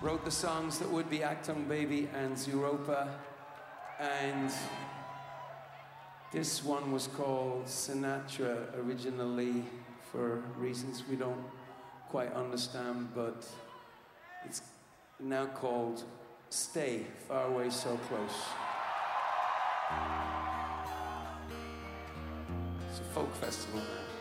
wrote the songs that would be Acton Baby and Zooropa, and this one was called Sinatra originally for reasons we don't quite understand, but it's now called Stay, Far Away So Close. It's a folk festival.